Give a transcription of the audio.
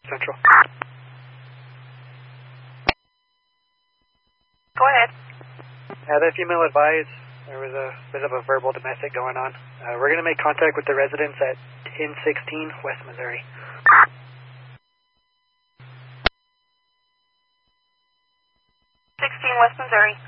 Central. Go ahead. The female advised there was a bit of a verbal domestic going on. We're going to make contact with the residents at 1016 West Missouri. 16 West Missouri.